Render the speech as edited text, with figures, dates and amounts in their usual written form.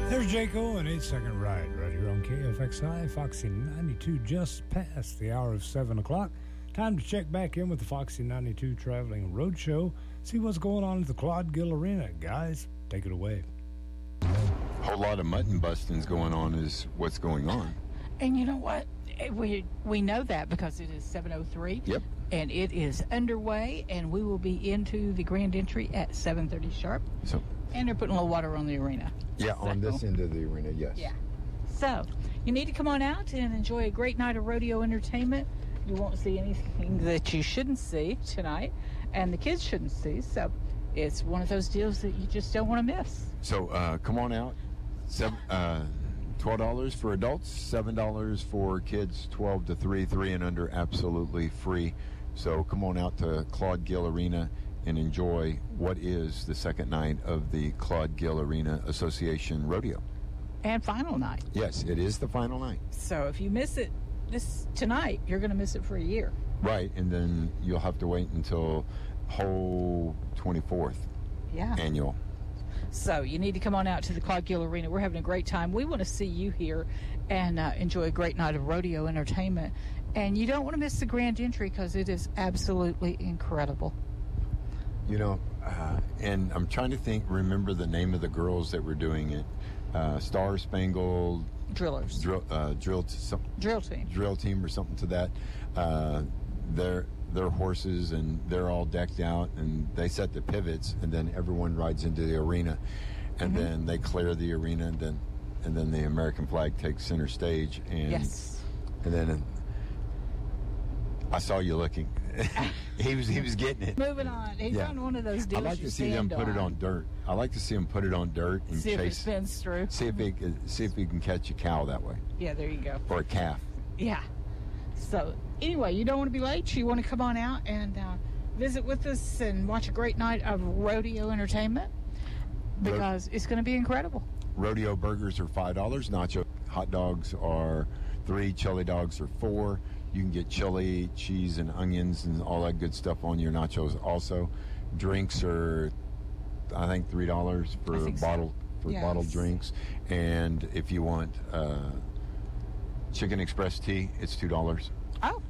There's Jaco and 8-Second Ride right here on KFXI, Foxy 92, just past the hour of 7 o'clock. Time to check back in with the Foxy 92 Traveling Roadshow, see what's going on at the Claude Gill Arena. Guys, take it away. A whole lot of mutton busting's going on is what's going on. And you know what? We know that because it is 7:03. Yep. And it is underway, and we will be into the grand entry at 7:30 sharp. So, and they're putting a little water on the arena. yeah, on this end of the arena, yes. Yeah. So, you need to come on out and enjoy a great night of rodeo entertainment. You won't see anything that you shouldn't see tonight, and the kids shouldn't see. So, it's one of those deals that you just don't want to miss. So, come on out. $12 for adults, $7 for kids 12 to 3 and under, absolutely free. So come on out to Claude Gill Arena and enjoy what is the second night of the Claude Gill Arena Association Rodeo. And final night. Yes, it is the final night. So if you miss it tonight, you're going to miss it for a year. Right, and then you'll have to wait until whole 24th annual. So you need to come on out to the Claude Gill Arena. We're having a great time. We want to see you here and enjoy a great night of rodeo entertainment. And you don't want to miss the grand entry because it is absolutely incredible. You know, and I'm trying to remember the name of the girls that were doing it. Star Spangled Drillers. Drill team or something to that. Their horses, and they're all decked out, and they set the pivots, and then everyone rides into the arena, and then they clear the arena, and then the American flag takes center stage, and and then I saw you looking. he was getting it. Moving on. He's on one of those deals. I like to see them put it on dirt. I like to see them put it on dirt and see if it spins through. See if you can catch a cow that way. Yeah, there you go. Or a calf. Yeah. So anyway, you don't want to be late. You want to come on out and visit with us and watch a great night of rodeo entertainment because it's going to be incredible. Rodeo burgers are $5. Nacho hot dogs are $3. Chili dogs are $4. You can get chili, cheese, and onions and all that good stuff on your nachos. Also, drinks are, I think, $3 for bottled drinks. And if you want Chicken Express tea, it's $2. Oh.